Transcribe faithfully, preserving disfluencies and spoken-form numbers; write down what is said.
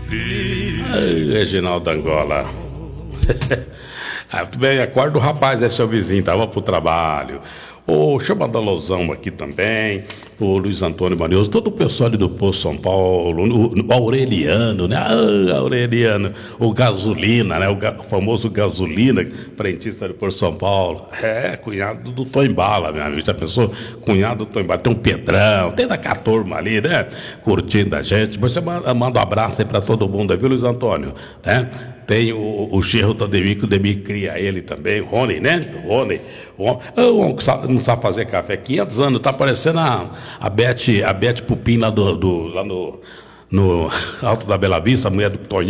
Ai, Reginaldo Angola. Ah, tudo bem, acorda o rapaz, é seu vizinho, tava pro trabalho. Ô, deixa eu mandar um alusão aqui também, o Luiz Antônio Manioso, todo o pessoal ali do Poço São Paulo, o, o Aureliano, né? Ah, Aureliano, o Gasolina, né? O, ga, o famoso Gasolina, frentista do Poço São Paulo. É, cunhado do Tom Bala, meu amigo, já pensou? Cunhado do Tom Bala, tem um Pedrão, tem da turma ali, né? Curtindo a gente. Você manda, manda um abraço aí pra todo mundo aí, viu, Luiz Antônio? Né? Tem o, o Cherro Tademir, que o Demir cria ele também, Rony, né? Rony. O homem que não sabe fazer café, quinhentos anos, tá parecendo a, a Beth, a Beth Pupim lá, do, do, lá no, no Alto da Bela Vista, a mulher do Tonho.